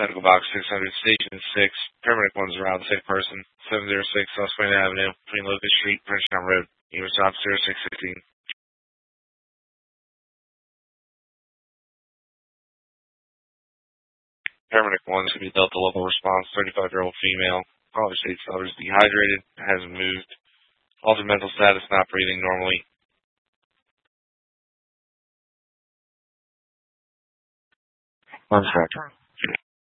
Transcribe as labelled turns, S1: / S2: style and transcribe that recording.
S1: Medical Box 600, Station 6. Paramedic 1's around the sick person. 706 South Spain Avenue, between Locust Street, Frenchtown Road. Unit stop 0616. Paramedic 1 should be Delta Level Response, 35-year-old female. Caller states others dehydrated, hasn't moved. Altered mental status, not breathing normally. One second.